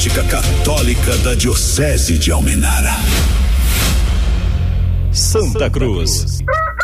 Católica da Diocese de Almenara. Santa Cruz.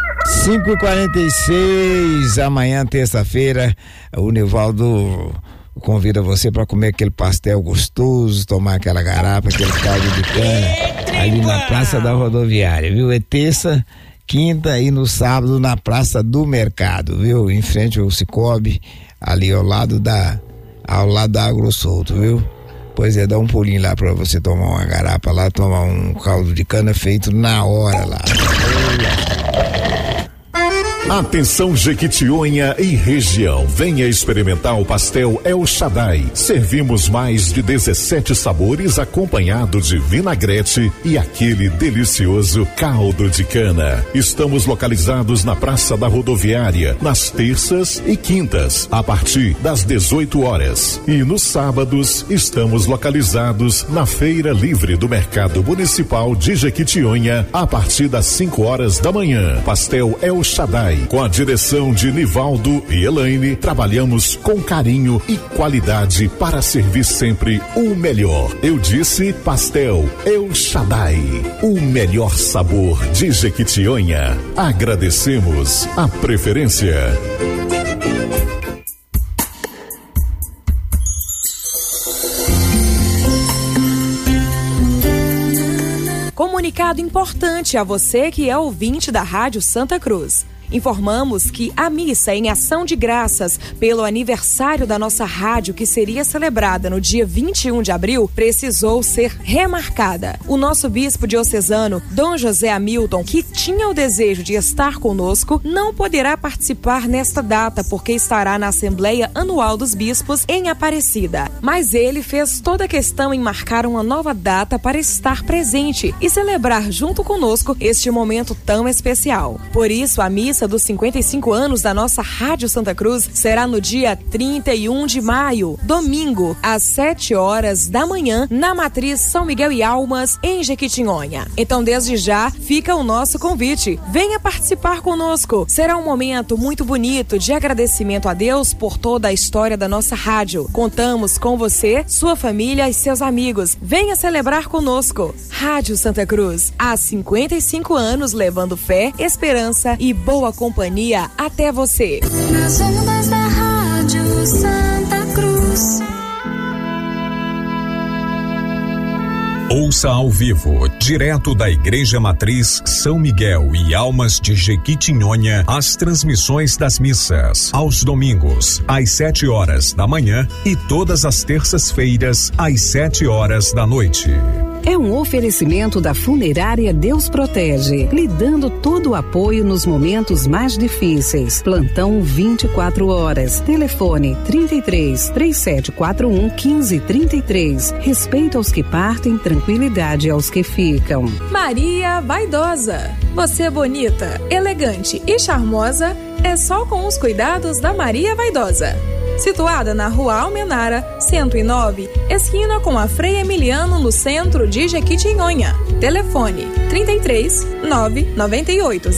5h46, amanhã, terça-feira, o Nivaldo convida você para comer aquele pastel gostoso, tomar aquela garapa, aquele caldo de cana, ali na Praça da Rodoviária, viu? É terça, quinta e no sábado na Praça do Mercado, viu? Em frente ao Cicobi, ali ao lado da Agro Solto, viu? Pois é, dá um pulinho lá pra você tomar uma garapa lá, tomar um caldo de cana feito na hora lá. Atenção Jequitinhonha e região, venha experimentar o pastel El Shaddai. Servimos mais de 17 sabores acompanhado de vinagrete e aquele delicioso caldo de cana. Estamos localizados na Praça da Rodoviária, nas terças e quintas, a partir das 18 horas. E nos sábados, estamos localizados na Feira Livre do Mercado Municipal de Jequitinhonha, a partir das 5 horas da manhã. Pastel El Shaddai, com a direção de Nivaldo e Elaine, trabalhamos com carinho e qualidade para servir sempre o melhor. Eu disse pastel El Shaddai, o melhor sabor de Jequitinhonha. Agradecemos a preferência. Comunicado importante a você que é ouvinte da Rádio Santa Cruz. Informamos que a missa em ação de graças pelo aniversário da nossa rádio, que seria celebrada no dia 21 de abril, precisou ser remarcada. O nosso bispo diocesano, Dom José Hamilton, que tinha o desejo de estar conosco, não poderá participar nesta data porque estará na Assembleia Anual dos Bispos em Aparecida. Mas ele fez toda a questão em marcar uma nova data para estar presente e celebrar junto conosco este momento tão especial. Por isso, a missa dos 55 anos da nossa Rádio Santa Cruz será no dia 31 de maio, domingo, às 7 horas da manhã, na Matriz São Miguel e Almas, em Jequitinhonha. Então, desde já, fica o nosso convite. Venha participar conosco. Será um momento muito bonito de agradecimento a Deus por toda a história da nossa rádio. Contamos com você, sua família e seus amigos. Venha celebrar conosco. Rádio Santa Cruz, há 55 anos levando fé, esperança e boa companhia até você. Nas ondas da Rádio Santa Cruz. Ouça ao vivo, direto da Igreja Matriz São Miguel e Almas de Jequitinhonha, as transmissões das missas, aos domingos, às 7 horas da manhã e todas as terças-feiras, às 7 horas da noite. É um oferecimento da Funerária Deus Protege, lhe dando todo o apoio nos momentos mais difíceis. Plantão 24 horas. Telefone 33 3741 1533. Respeito aos que partem, tranquilidade aos que ficam. Maria Vaidosa. Você é bonita, elegante e charmosa, é só com os cuidados da Maria Vaidosa. Situada na Rua Almenara, 109, esquina com a Frei Emiliano, no centro de Jequitinhonha. Telefone 33 99800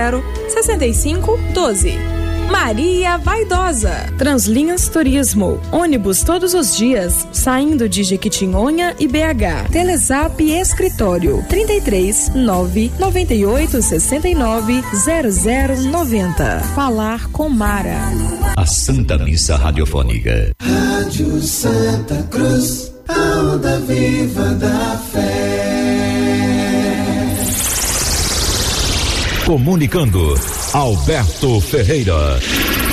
6512. Maria Vaidosa. Translinhas Turismo. Ônibus todos os dias, saindo de Jequitinhonha e BH. Telezap Escritório 33 998 69 0090. Falar com Mara. A Santa Missa Radiofônica. Rádio Santa Cruz, a onda viva da fé. Comunicando, Alberto Ferreira.